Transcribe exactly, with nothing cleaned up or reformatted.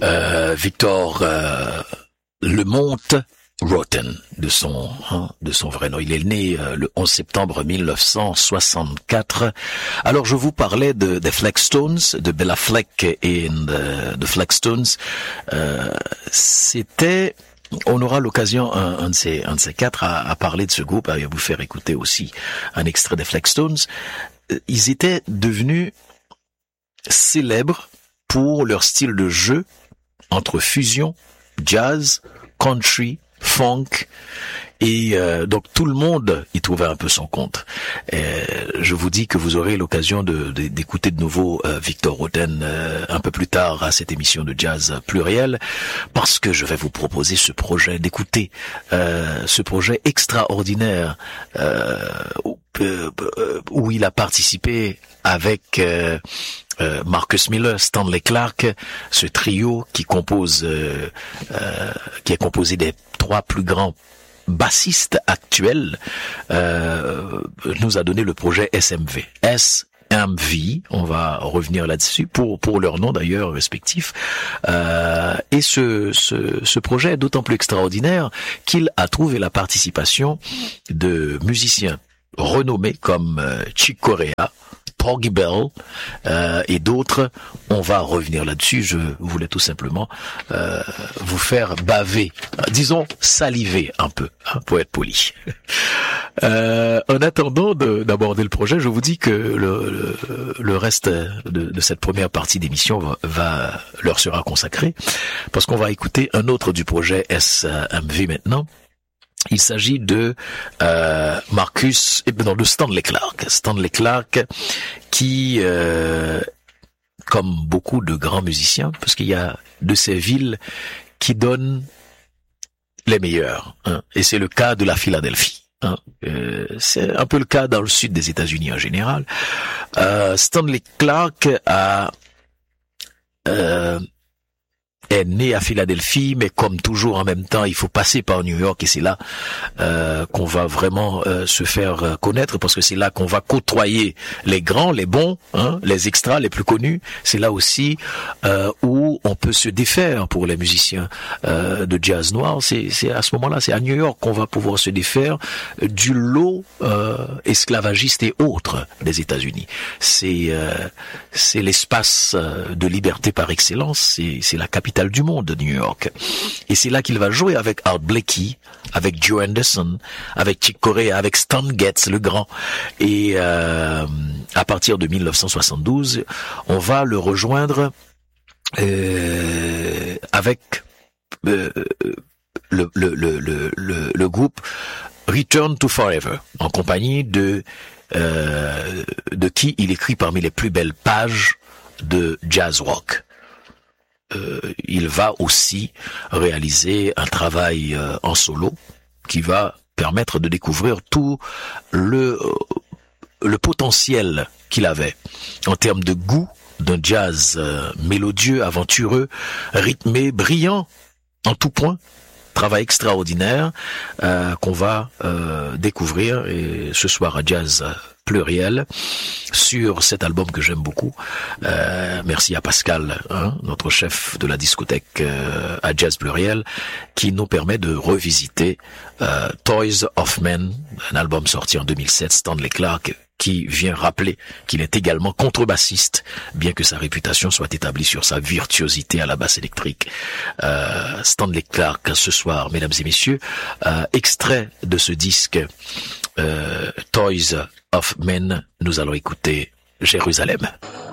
euh, Victor euh, Lemont Roten, de son hein, de son vrai nom. Il est né euh, le onze septembre mille neuf cent soixante-quatre. Alors je vous parlais de des Flexstones, de Bella Fleck et de, de Flexstones. Euh, c'était On aura l'occasion, un, un de ces, un de ces quatre, à, à parler de ce groupe, à vous faire écouter aussi un extrait des Flexstones. Ils étaient devenus célèbres pour leur style de jeu entre fusion, jazz, country, funk, et euh, donc tout le monde y trouvait un peu son compte. Et je vous dis que vous aurez l'occasion de, de, d'écouter de nouveau euh, Victor Roten euh, un peu plus tard à cette émission de Jazz Pluriel, parce que je vais vous proposer ce projet, d'écouter euh, ce projet extraordinaire euh, où, euh, où il a participé avec euh, euh, Marcus Miller, Stanley Clarke, ce trio qui compose, euh, euh, qui est composé des trois plus grands bassiste actuel, euh, nous a donné le projet S M V. S M V, on va revenir là-dessus pour pour leur nom d'ailleurs respectif. Euh, et ce, ce ce projet est d'autant plus extraordinaire qu'il a trouvé la participation de musiciens renommés comme euh, Chick Corea, Porgy Bell euh, et d'autres. On va revenir là-dessus. Je voulais tout simplement euh, vous faire baver, disons saliver un peu, hein, pour être poli. Euh, en attendant de, d'aborder le projet, je vous dis que le, le, le reste de, de cette première partie d'émission va, va leur sera consacré, parce qu'on va écouter un autre du projet S M V maintenant. Il s'agit de euh, Marcus, et non, de Stanley Clarke. Stanley Clarke, qui, euh, comme beaucoup de grands musiciens, parce qu'il y a de ces villes qui donnent les meilleurs, hein, et c'est le cas de la Philadelphie. Hein. Euh, c'est un peu le cas dans le sud des États-Unis en général. Euh, Stanley Clarke a euh, est né à Philadelphie, mais comme toujours en même temps, il faut passer par New York, et c'est là euh, qu'on va vraiment euh, se faire euh, connaître, parce que c'est là qu'on va côtoyer les grands, les bons, hein, les extras, les plus connus. C'est là aussi euh, où on peut se défaire pour les musiciens euh, de jazz noir. C'est, c'est à ce moment-là, c'est à New York qu'on va pouvoir se défaire du lot euh, esclavagiste et autres des États-Unis. C'est euh, c'est l'espace de liberté par excellence. C'est, c'est la capitale du monde de New York. Et c'est là qu'il va jouer avec Art Blakey, avec Joe Anderson, avec Chick Corea, avec Stan Getz, le grand. Et euh, à partir de mille neuf cent soixante-douze, on va le rejoindre euh, avec euh, le, le, le, le, le, le groupe Return to Forever, en compagnie de euh, de qui il écrit parmi les plus belles pages de jazz rock. Euh, il va aussi réaliser un travail euh, en solo qui va permettre de découvrir tout le euh, le potentiel qu'il avait en termes de goût d'un jazz euh, mélodieux, aventureux, rythmé, brillant en tout point. Travail extraordinaire euh, qu'on va euh, découvrir et ce soir à Jazz Pluriel sur cet album que j'aime beaucoup. Euh, merci à Pascal, hein, notre chef de la discothèque euh, à Jazz Pluriel, qui nous permet de revisiter euh, Toys of Men, un album sorti en deux mille sept, Stanley Clarke, qui vient rappeler qu'il est également contrebassiste, bien que sa réputation soit établie sur sa virtuosité à la basse électrique. Euh, Stanley Clarke, ce soir, mesdames et messieurs, euh, extrait de ce disque euh, Toys of Men, nous allons écouter Jérusalem.